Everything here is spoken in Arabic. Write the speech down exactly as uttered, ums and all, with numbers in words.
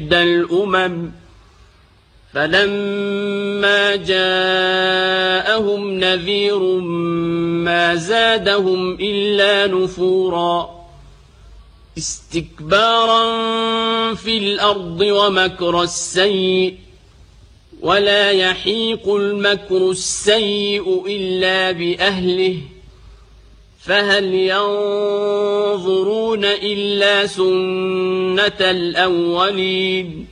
الأمم فلما جاءهم نذير ما زادهم إلا نفورا استكبارا في الأرض ومكر السيء ولا يحيق المكر السيء إلا بأهله فهل ينظرون إلا سنة الأولين